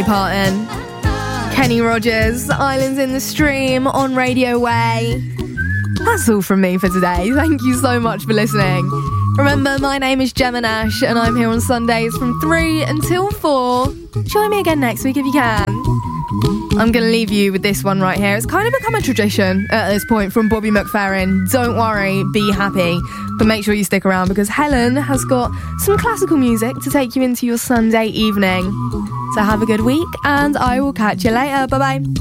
Parton, Kenny Rogers, Islands in the Stream on Radio Way. That's all from me for today. Thank you so much for listening. Remember, my name is Gemma Nash and I'm here on Sundays from 3 until 4. Join me again next week if you can. I'm going to leave you with this one right here. It's kind of become a tradition at this point from Bobby McFerrin. Don't worry, be happy. But make sure you stick around because Helen has got some classical music to take you into your Sunday evening. So have a good week and I will catch you later. Bye-bye.